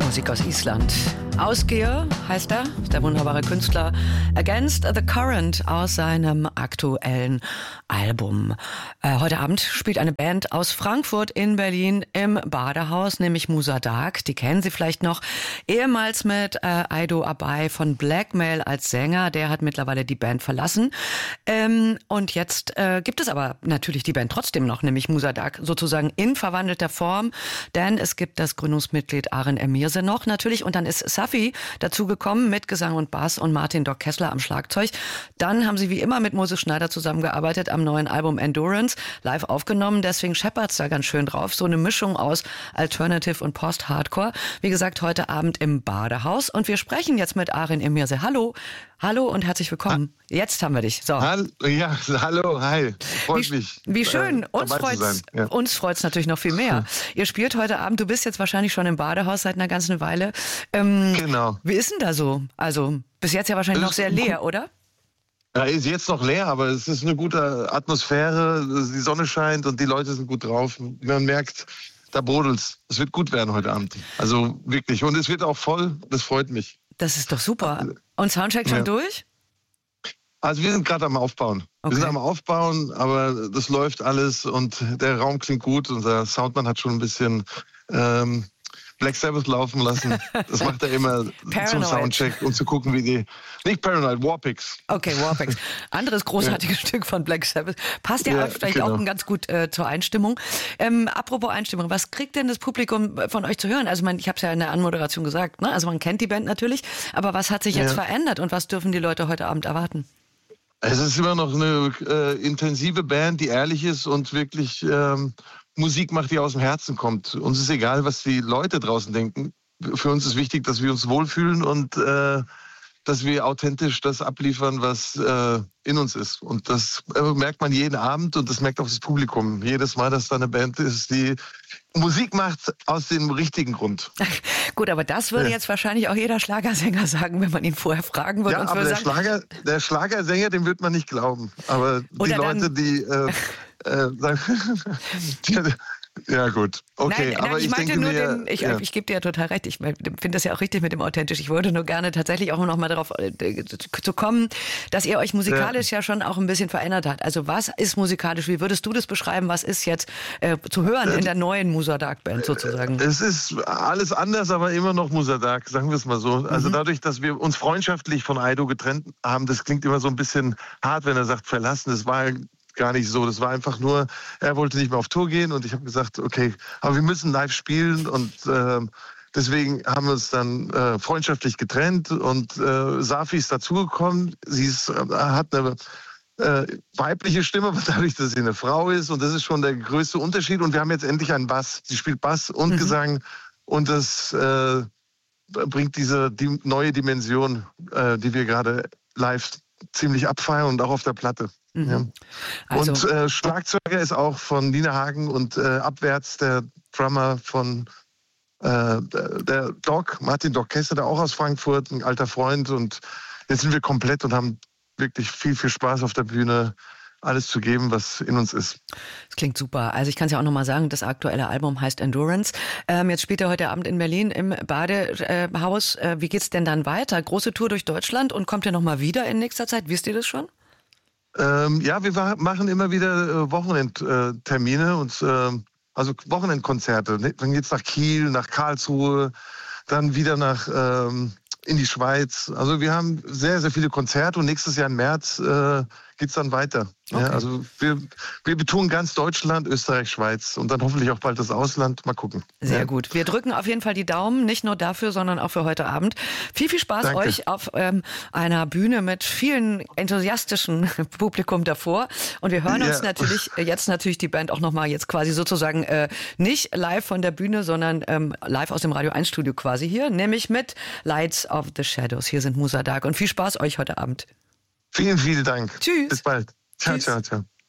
Musik aus Island. Ausgeher heißt er, der wunderbare Künstler Against the Current aus seinem aktuellen Album. Heute Abend spielt eine Band aus Frankfurt in Berlin im Badehaus, nämlich Musa Dağ. Die kennen Sie vielleicht noch. Ehemals mit Aydo Abay von Blackmail als Sänger. Der hat mittlerweile die Band verlassen. Und jetzt gibt es aber natürlich die Band trotzdem noch, nämlich Musa Dağ sozusagen in verwandelter Form. Denn es gibt das Gründungsmitglied Arın Emirse noch natürlich. Und dann ist Safi dazugekommen mit Gesang und Bass und Martin Doc Kessler am Schlagzeug. Dann haben sie wie immer mit Moses Schneider zusammengearbeitet am neuen Album Endurance, live aufgenommen. Deswegen scheppert's da ganz schön drauf. So eine Mischung aus Alternative und Post-Hardcore. Wie gesagt, heute Abend im Badehaus. Und wir sprechen jetzt mit Arın Emirse. Hallo. Hallo und herzlich willkommen. Jetzt haben wir dich. So. Ja, hallo, hi. Freut mich. Wie schön. Uns freut's natürlich noch viel mehr. Ihr spielt heute Abend, du bist jetzt wahrscheinlich schon im Badehaus seit einer ganzen Weile. Genau. Wie ist denn da so? Also bis jetzt ja wahrscheinlich noch sehr leer, oder? Ja, ist jetzt noch leer, aber es ist eine gute Atmosphäre. Die Sonne scheint und die Leute sind gut drauf. Man merkt, da brodelt's. Es wird gut werden heute Abend. Also wirklich. Und es wird auch voll. Das freut mich. Das ist doch super. Und Soundcheck schon durch? Also wir sind gerade am Aufbauen. Okay. Wir sind am Aufbauen, aber das läuft alles und der Raum klingt gut. Unser Soundmann hat schon ein bisschen Black Sabbath laufen lassen. Das macht er immer zum Soundcheck und zu gucken, wie die... Nicht Paranoid, Warpix. Okay, Warpix. Anderes großartiges Stück von Black Sabbath. Passt ja vielleicht auch ganz gut zur Einstimmung. Apropos Einstimmung, was kriegt denn das Publikum von euch zu hören? Also ich habe es ja in der Anmoderation gesagt, ne? Also man kennt die Band natürlich, aber was hat sich jetzt verändert und was dürfen die Leute heute Abend erwarten? Es ist immer noch eine intensive Band, die ehrlich ist und wirklich Musik macht, die aus dem Herzen kommt. Uns ist egal, was die Leute draußen denken. Für uns ist wichtig, dass wir uns wohlfühlen und dass wir authentisch das abliefern, was in uns ist. Und das merkt man jeden Abend und das merkt auch das Publikum. Jedes Mal, dass da eine Band ist, die Musik macht aus dem richtigen Grund. Gut, aber das würde jetzt wahrscheinlich auch jeder Schlagersänger sagen, wenn man ihn vorher fragen würde. Ja, aber der Schlagersänger, dem wird man nicht glauben. Aber die Leute, die sagen... Ja gut, okay. Nein, aber ich meinte nur, ich gebe dir ja total recht, ich finde das ja auch richtig mit dem authentisch. Ich wollte nur gerne tatsächlich auch noch mal darauf zu kommen, dass ihr euch musikalisch ja schon auch ein bisschen verändert habt. Also was ist musikalisch, wie würdest du das beschreiben, was ist jetzt zu hören in der neuen Musa Dağ Band sozusagen? Es ist alles anders, aber immer noch Musa Dağ, sagen wir es mal so. Also dadurch, dass wir uns freundschaftlich von Aydo getrennt haben, das klingt immer so ein bisschen hart, wenn er sagt verlassen, das war gar nicht so. Das war einfach nur, er wollte nicht mehr auf Tour gehen und ich habe gesagt, okay, aber wir müssen live spielen und deswegen haben wir uns dann freundschaftlich getrennt und Safi ist dazugekommen. Sie hat eine weibliche Stimme, aber dadurch, dass sie eine Frau ist und das ist schon der größte Unterschied und wir haben jetzt endlich einen Bass. Sie spielt Bass und Gesang und das bringt diese neue Dimension, die wir gerade live ziemlich abfeiern und auch auf der Platte. Ja. Also. Und Schlagzeuger ist auch von Nina Hagen und abwärts der Drummer von der Martin Doc Kessler, der auch aus Frankfurt, ein alter Freund. Und jetzt sind wir komplett und haben wirklich viel, viel Spaß auf der Bühne, alles zu geben, was in uns ist. Das klingt super. Also ich kann es ja auch nochmal sagen, das aktuelle Album heißt Endurance. Jetzt spielt er heute Abend in Berlin im Badehaus. Wie geht's denn dann weiter? Große Tour durch Deutschland und kommt er nochmal wieder in nächster Zeit? Wisst ihr das schon? Ja, wir machen immer wieder Wochenendtermine und also Wochenendkonzerte. Dann geht's nach Kiel, nach Karlsruhe, dann wieder in die Schweiz. Also wir haben sehr, sehr viele Konzerte und nächstes Jahr im März geht's dann weiter. Okay. Ja, also wir betonen ganz Deutschland, Österreich, Schweiz und dann hoffentlich auch bald das Ausland. Mal gucken. Sehr gut. Wir drücken auf jeden Fall die Daumen, nicht nur dafür, sondern auch für heute Abend. Viel, viel Spaß euch auf einer Bühne mit vielen enthusiastischen Publikum davor. Und wir hören uns natürlich die Band auch nochmal jetzt quasi sozusagen nicht live von der Bühne, sondern live aus dem Radio 1 Studio quasi hier, nämlich mit Lights of the Shadows. Hier sind Musa Dağ und viel Spaß euch heute Abend. Vielen, vielen Dank. Tschüss. Bis bald. Ciao, ciao, ciao.